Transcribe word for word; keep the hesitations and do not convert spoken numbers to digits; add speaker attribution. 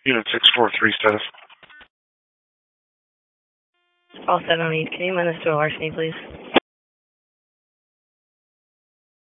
Speaker 1: Unit six four three status.
Speaker 2: All set on East. Can you run us to a larceny, please?